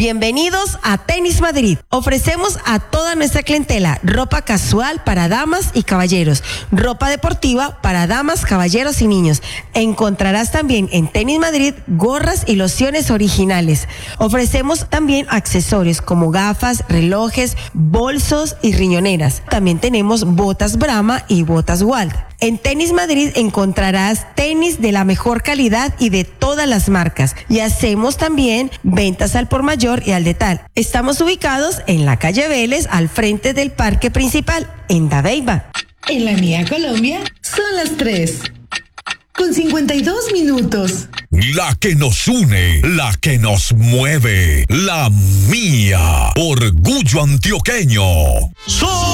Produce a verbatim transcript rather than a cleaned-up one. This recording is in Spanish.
Bienvenidos a Tenis Madrid. Ofrecemos a toda nuestra clientela ropa casual para damas y caballeros, ropa deportiva para damas, caballeros y niños. Encontrarás también en Tenis Madrid gorras y lociones originales. Ofrecemos también accesorios como gafas, relojes, bolsos y riñoneras. También tenemos botas Brahma y botas Walt. En Tenis Madrid encontrarás tenis de la mejor calidad y de todas las marcas. Y hacemos también ventas al por mayor y al detal. Estamos ubicados en la calle Vélez, al frente del parque principal, en Dabeiba. En la mía Colombia son las tres, con cincuenta y dos minutos. La que nos une, la que nos mueve, la mía. Orgullo antioqueño. ¡So!